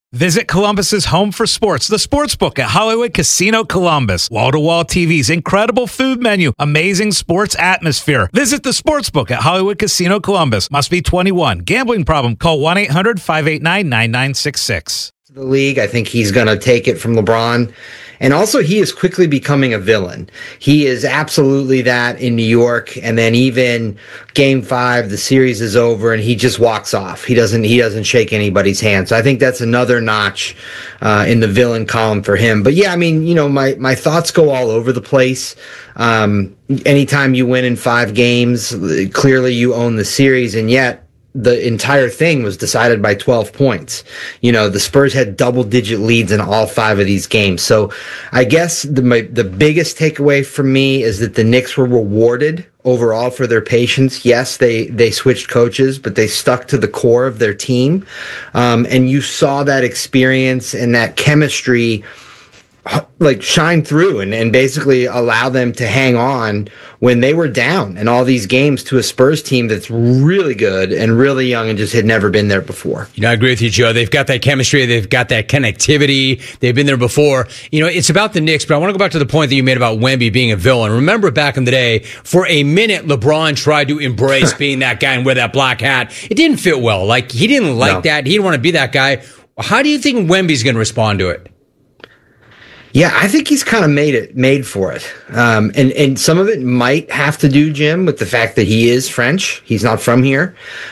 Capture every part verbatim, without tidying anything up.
Visit Columbus's home for sports, the Sportsbook at Hollywood Casino Columbus. Wall-to-wall T Vs, incredible food menu, amazing sports atmosphere. Visit the Sportsbook at Hollywood Casino Columbus. Must be twenty-one. Gambling problem? Call one eight hundred five eight nine nine nine six six. The league, I think he's going to take it from LeBron. And also, he is quickly becoming a villain. He is absolutely that in New York. And then even game five, the series is over and he just walks off. He doesn't, he doesn't shake anybody's hand. So I think that's another notch, uh, in the villain column for him. But yeah, I mean, you know, my, my thoughts go all over the place. Um, anytime you win in five games, clearly you own the series. And yet, the entire thing was decided by twelve points. You know, the Spurs had double digit leads in all five of these games. So I guess the, my, the biggest takeaway for me is that the Knicks were rewarded overall for their patience. Yes, they, they switched coaches, but they stuck to the core of their team. Um, and you saw that experience and that chemistry like shine through and, and basically allow them to hang on when they were down in all these games to a Spurs team that's really good and really young and just had never been there before. You know, I agree with you, Joe. They've got that chemistry. They've got that connectivity. They've been there before. You know, it's about the Knicks, but I want to go back to the point that you made about Wemby being a villain. Remember back in the day, for a minute, LeBron tried to embrace being that guy and wear that black hat. It didn't fit well. Like, he didn't like no. that. He didn't want to be that guy. How do you think Wemby's going to respond to it? Yeah, I think he's kind of made it, made for it. Um, and, and some of it might have to do, Jim, with the fact that he is French. He's not from here.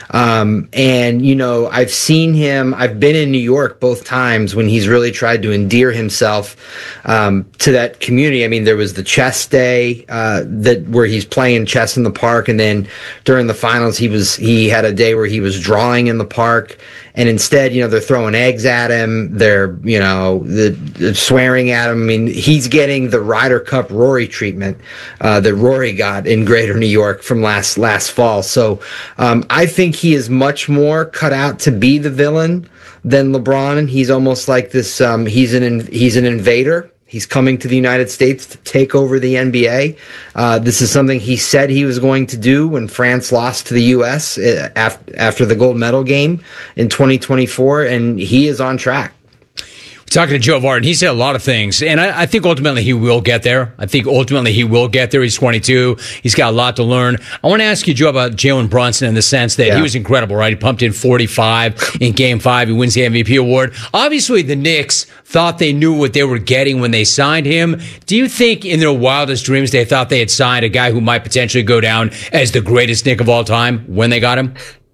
Um, and, you know, I've seen him, I've been in New York both times when he's really tried to endear himself, um, to that community. I mean, there was the chess day, uh, that where he's playing chess in the park. And then during the finals, he was, he had a day where he was drawing in the park. And instead, you know, they're throwing eggs at him. They're, you know, the, the swearing at him. I mean, he's getting the Ryder Cup Rory treatment uh, that Rory got in Greater New York from last last fall. So um, I think he is much more cut out to be the villain than LeBron. And he's almost like this. Um, he's an he's an invader. He's coming to the United States to take over the N B A. Uh, this is something he said he was going to do when France lost to the U S after, after the gold medal game in twenty twenty-four, and he is on track. Talking to Joe Vardon, he said a lot of things, and I, I think ultimately he will get there. I think ultimately he will get there. He's twenty-two. He's got a lot to learn. I want to ask you, Joe, about Jalen Brunson in the sense that yeah. he was incredible, right? He pumped in forty-five in game five. He wins the M V P award. Obviously, the Knicks thought they knew what they were getting when they signed him. Do you think in their wildest dreams they thought they had signed a guy who might potentially go down as the greatest Knick of all time when they got him?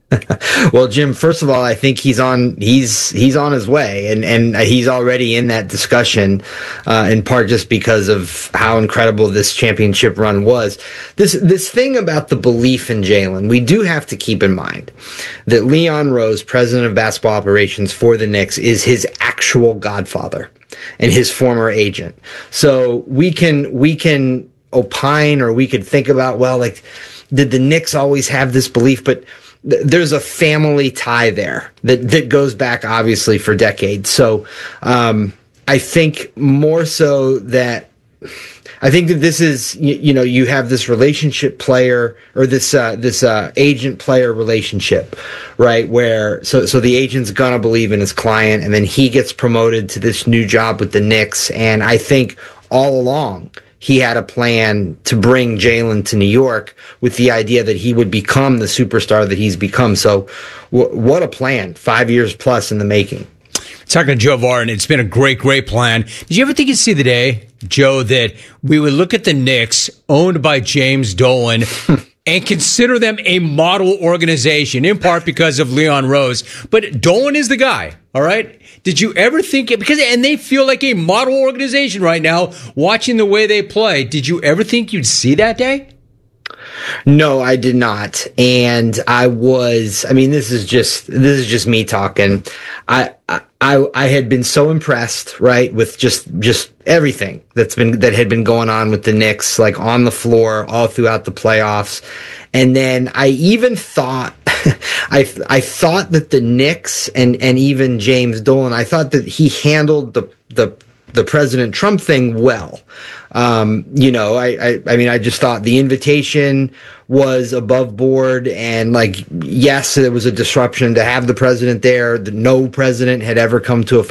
Well, Jim, first of all, I think he's on he's he's on his way, and, and he's already in that discussion, uh, in part just because of how incredible this championship run was. This this thing about the belief in Jalen, we do have to keep in mind that Leon Rose, president of basketball operations for the Knicks, is his actual godfather and his former agent. So we can we can opine, or we could think about, well, like, did the Knicks always have this belief? But there's a family tie there that, that goes back obviously for decades. So, um, I think more so that I think that this is, you, you know, you have this relationship player or this, uh, this, uh, agent player relationship, right? Where, so, so the agent's gonna believe in his client, and then he gets promoted to this new job with the Knicks. And I think all along, he had a plan to bring Jalen to New York with the idea that he would become the superstar that he's become. So w- what a plan, five years plus in the making. Talking to Joe Vardon, it's been a great, great plan. Did you ever think you'd see the day, Joe, that we would look at the Knicks owned by James Dolan and consider them a model organization, in part because of Leon Rose? But Dolan is the guy, all right? Did you ever think it? Because, and they feel like a model organization right now, watching the way they play. Did you ever think you'd see that day? No, I did not. And I was, I mean, this is just, this is just me talking. I, I, I had been so impressed, right, with just, just everything that's been, that had been going on with the Knicks, like on the floor all throughout the playoffs. And then I even thought, I, I thought that the Knicks and, and even James Dolan, I thought that he handled the, the, the President Trump thing well. Um, you know, I, I, I mean, I just thought the invitation was above board, and like, yes, it was a disruption to have the president there. The, no president had ever come to a